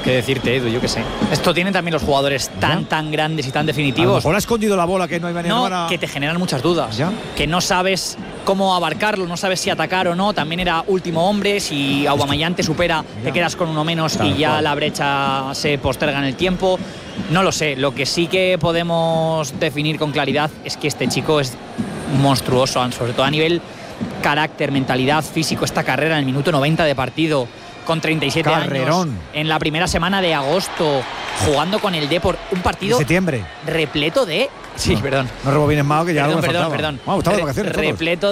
qué decirte, Edu, yo qué sé. Esto tienen también los jugadores tan grandes y tan definitivos. A lo mejor ha escondido la bola, que no hay manera. No, que te generan muchas dudas. ¿Ya? Que no sabes cómo abarcarlo, no sabes si atacar o no. También era último hombre, si Aubameyang te supera, te quedas con uno menos y ya la brecha se posterga en el tiempo. No lo sé, lo que sí que podemos definir con claridad es que este chico es monstruoso, sobre todo a nivel carácter, mentalidad, físico. Esta carrera en el minuto 90 de partido, con 37 años, en la primera semana de agosto, jugando con el Depor, un partido de septiembre repleto de... Sí, perdón. No rebobines más, que ya perdón, algo me faltaba. Perdón. Vamos, estamos de vacaciones repleto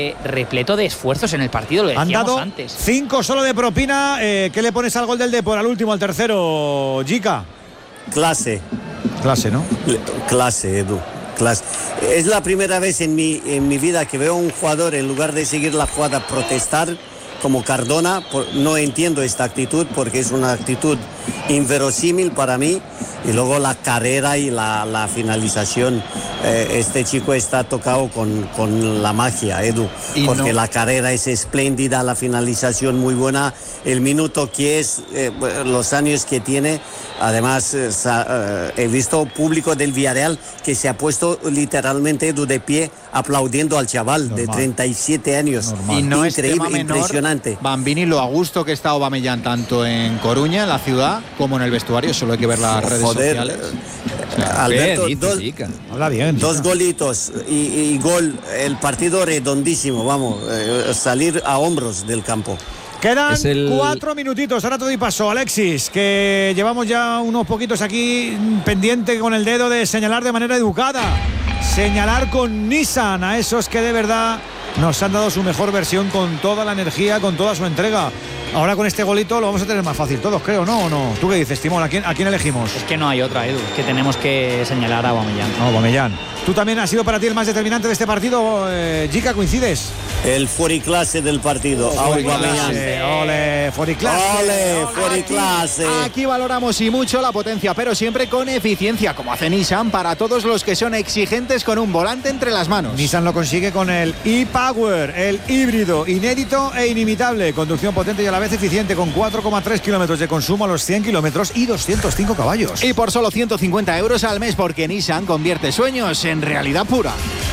de esfuerzos en el partido, lo decíamos han dado antes. 5 solo de propina. ¿Qué le pones al gol del Depor, al último, al tercero, Jica? Clase, ¿no? Clase, Edu. Clase. Es la primera vez en mi vida que veo a un jugador, en lugar de seguir la jugada, protestar como Cardona. No entiendo esta actitud porque es una actitud inverosímil para mí. Y luego la carrera y la finalización. Este chico está tocado con la magia, Edu, porque la carrera es espléndida, la finalización muy buena, el minuto que es, los años que tiene. Además, he visto público del Villarreal que se ha puesto literalmente, Edu, de pie aplaudiendo al chaval de 37 años. Y no increíble, es impresionante. Bambini, lo a gusto que está Aubameyang tanto en Coruña, en la ciudad, como en el vestuario. Solo hay que ver las redes sociales. Alberto, habla bien, dos golitos y gol, el partido redondísimo, vamos, salir a hombros del campo. Quedan 4 minutitos, ahora todo y paso. Alexis, que llevamos ya unos poquitos aquí pendiente con el dedo de señalar de manera educada, señalar con Nissan a esos que de verdad nos han dado su mejor versión, con toda la energía, con toda su entrega. Ahora con este golito lo vamos a tener más fácil todos, creo, ¿no? ¿O no? ¿Tú qué dices, Timón? ¿A quién elegimos? Es que no hay otra, Edu, que tenemos que señalar a Aubameyang. Aubameyang. ¿Tú también has sido para ti el más determinante de este partido, Jica? ¿Coincides? El fuoriclase del partido, Aubameyang. Ole, fuoriclase. Ole, fuoriclase. Aquí valoramos y mucho la potencia, pero siempre con eficiencia, como hace Nissan para todos los que son exigentes con un volante entre las manos. Nissan lo consigue con el e-Power, el híbrido, inédito e inimitable. Conducción potente y a la vez eficiente, con 4,3 kilómetros de consumo a los 100 kilómetros y 205 caballos. Y por solo 150 euros al mes, porque Nissan convierte sueños en realidad pura.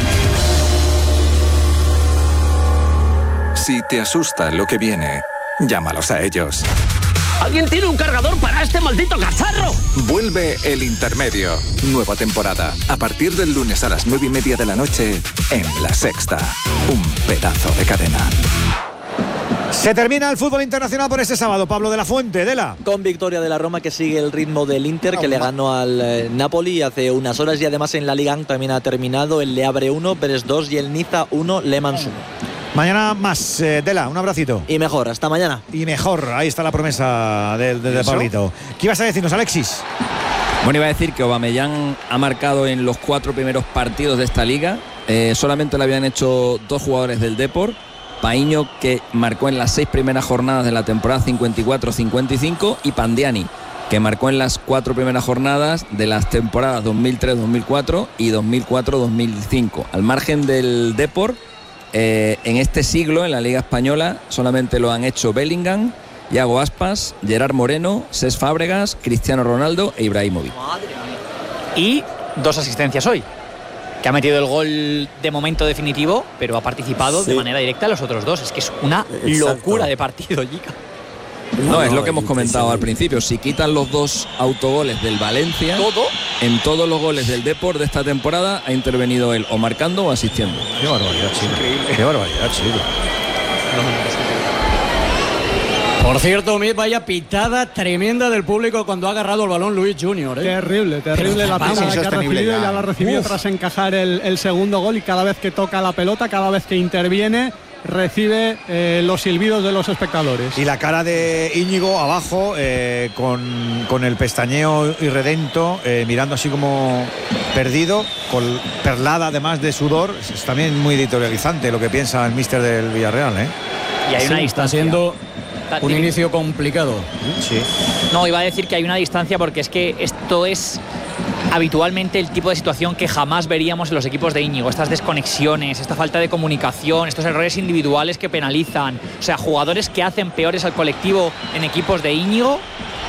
Si te asusta lo que viene, llámalos a ellos. ¿Alguien tiene un cargador para este maldito cacharro? Vuelve El Intermedio. Nueva temporada. A partir del lunes a las 9:30 de la noche en La Sexta. Un pedazo de cadena. Se termina el fútbol internacional por este sábado. Pablo de la Fuente, Dela. Con victoria de la Roma, que sigue el ritmo del Inter, que le ganó al Napoli hace unas horas, y además en la Liga también ha terminado el Le Havre 1, Brest 2 y el Niza 1, Le Mans 1. Mañana más, Dela, un abracito. Y mejor, hasta mañana. Y mejor, ahí está la promesa de Pablito. ¿Qué ibas a decirnos, Alexis? Bueno, iba a decir que Aubameyang ha marcado en los 4 primeros partidos de esta liga. Solamente lo habían hecho 2 jugadores del Depor. Paíño, que marcó en las 6 primeras jornadas de la temporada 54-55, y Pandiani, que marcó en las 4 primeras jornadas de las temporadas 2003-2004 y 2004-2005. Al margen del Depor, en este siglo en la Liga Española solamente lo han hecho Bellingham, Iago Aspas, Gerard Moreno, Cesc Fábregas, Cristiano Ronaldo e Ibrahimovic. Y 2 asistencias hoy, que ha metido el gol de momento definitivo, pero ha participado de manera directa en los otros 2. Es que es una locura de partido, Jica. No, es lo que hemos comentado al principio. Si quitan los 2 autogoles del Valencia, en todos los goles del Depor de esta temporada ha intervenido él, o marcando o asistiendo. Qué barbaridad, chico. Qué barbaridad, chico. Por cierto, vaya pitada tremenda del público cuando ha agarrado el balón Luis Junior. Terrible la pena que ha recibido. Ya la ha recibido tras encajar el segundo gol, y cada vez que toca la pelota, cada vez que interviene, recibe los silbidos de los espectadores. Y la cara de Íñigo abajo, con el pestañeo irredento, mirando así como perdido, perlada además de sudor. Es también muy editorializante lo que piensa el míster del Villarreal, Y hay una distancia. Está siendo un inicio complicado. Sí. No, iba a decir que hay una distancia, porque es que esto es habitualmente el tipo de situación que jamás veríamos en los equipos de Íñigo. Estas desconexiones, esta falta de comunicación, estos errores individuales que penalizan. O sea, jugadores que hacen peores al colectivo en equipos de Íñigo